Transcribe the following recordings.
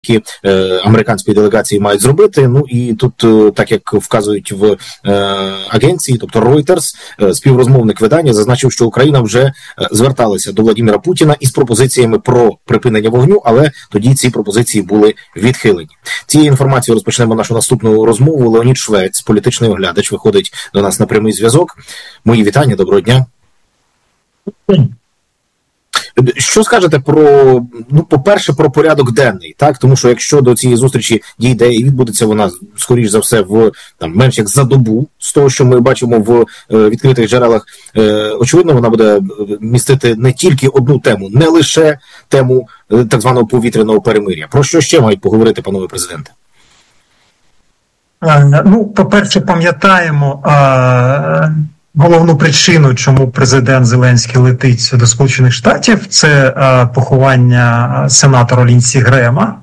американської делегації мають зробити. Ну і тут, так як вказують в агенції, тобто Reuters, співрозмовник видання зазначив, що Україна вже зверталася до Владимира Путіна із пропозиціями про припинення вогню, але тоді ці пропозиції були відхилені. Цією інформацією розпочнемо нашу наступну розмову. Леонід Швець, політичний оглядач, виходить до нас на прямий зв'язок. Мої вітання, доброго дня. Що скажете про, ну, по-перше, про порядок денний, так? Тому що якщо до цієї зустрічі дійде і відбудеться вона, скоріш за все, в там менш як за добу, з того, що ми бачимо в відкритих джерелах, очевидно, вона буде містити не тільки одну тему, не лише тему так званого повітряного перемир'я. Про що ще мають поговорити, панове президенте? Ну, по-перше, пам'ятаємо головну причину, чому президент Зеленський летить до Сполучених Штатів, це поховання сенатора Лінсі Грема,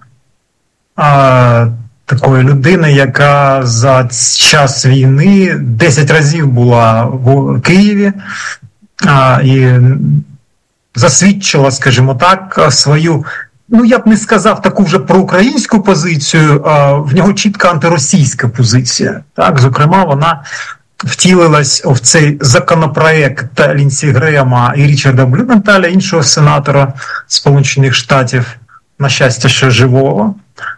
такої людини, яка за час війни 10 разів була в Києві і засвідчила, скажімо так, свою, ну, я б не сказав таку вже проукраїнську позицію, в нього чітка антиросійська позиція. Так, зокрема, вона втілилась в цей законопроект Лінсі Грема і Річарда Блюменталя, іншого сенатора Сполучених Штатів, на щастя, ще живого.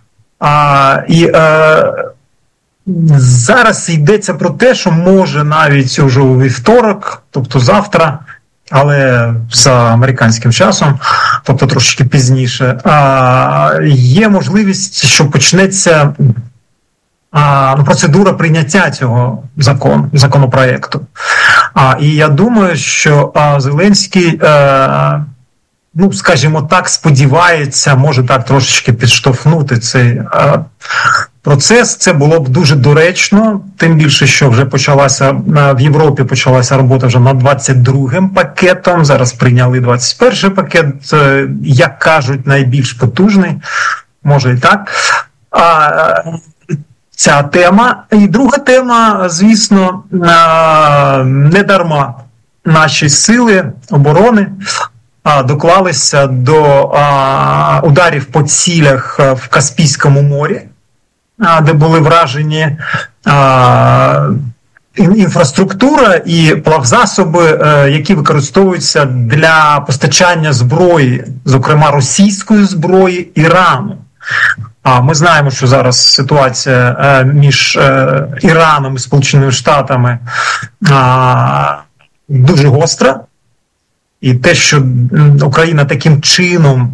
Зараз йдеться про те, що може навіть уже у вівторок, тобто завтра, але за американським часом, тобто трошки пізніше, є можливість, що почнеться процедура прийняття цього законопроекту. І я думаю, що Зеленський, ну, скажімо так, сподівається, може так трошечки підштовхнути цей процес. Це було б дуже доречно, тим більше, що вже в Європі почалася робота вже над 22-м пакетом, зараз прийняли 21-й пакет, як кажуть, найбільш потужний, може і так. Ця тема. І друга тема, звісно, не дарма наші сили оборони доклалися до ударів по цілях в Каспійському морі, де були вражені інфраструктура і плавзасоби, які використовуються для постачання зброї, зокрема російської зброї, Ірану. Ми знаємо, що зараз ситуація між Іраном і Сполученими Штатами дуже гостра. І те, що Україна таким чином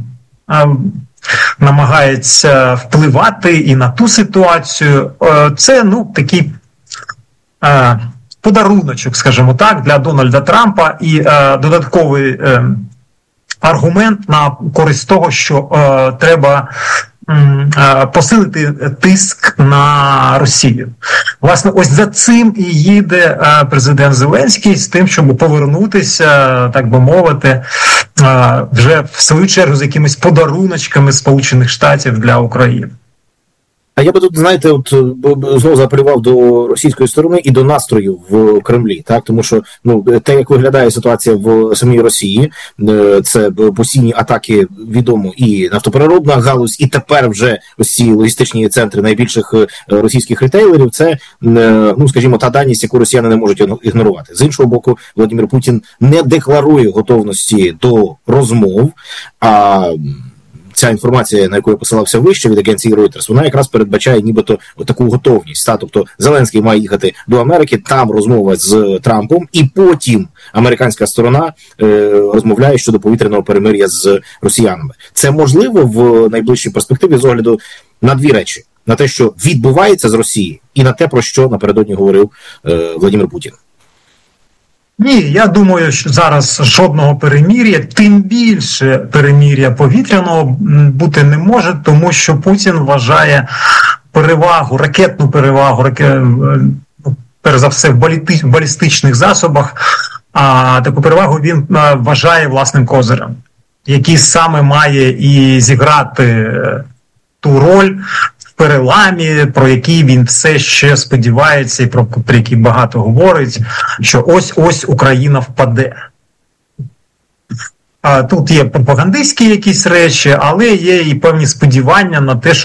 намагається впливати і на ту ситуацію, це, ну, такий подаруночок, скажімо так, для Дональда Трампа і додатковий аргумент на користь того, що треба посилити тиск на Росію. Власне, ось за цим і їде президент Зеленський, з тим, щоб повернутися, так би мовити, вже в свою чергу з якимись подаруночками Сполучених Штатів для України. А я би тут, знаєте, от знову заапелював до російської сторони і до настрою в Кремлі, так, тому що, ну, те, як виглядає ситуація в самій Росії, це постійні атаки, відомо, і нафтопереробна галузь, і тепер вже ось ці логістичні центри найбільших російських ритейлерів, це, ну, скажімо, та даність, яку росіяни не можуть ігнорувати. З іншого боку, Владимир Путін не декларує готовності до розмов, а ця інформація, на яку я посилався вище від агенції Reuters, вона якраз передбачає нібито таку готовність. Тобто Зеленський має їхати до Америки, там розмова з Трампом, і потім американська сторона розмовляє щодо повітряного перемир'я з росіянами. Це можливо в найближчій перспективі з огляду на дві речі. На те, що відбувається з Росії, і на те, про що напередодні говорив Владимир Путін. Ні, я думаю, що зараз жодного перемир'я, тим більше перемир'я повітряного бути не може, тому що Путін вважає перевагу, ракетну перевагу, перш за все в балістичних засобах, а таку перевагу він вважає власним козирем, який саме має і зіграти ту роль в переламі, про який він все ще сподівається і про який багато говорить, що ось-ось Україна впаде. Тут є пропагандистські якісь речі, але є і певні сподівання на те, що